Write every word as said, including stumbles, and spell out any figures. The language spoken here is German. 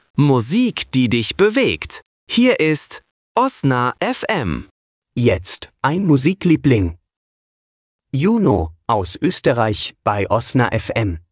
Musik, die dich bewegt. Hier ist Osna F M. Jetzt ein Musikliebling. Juno aus Österreich bei Osna F M.